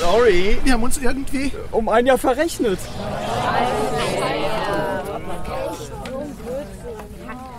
Sorry, wir haben uns irgendwie um ein Jahr verrechnet.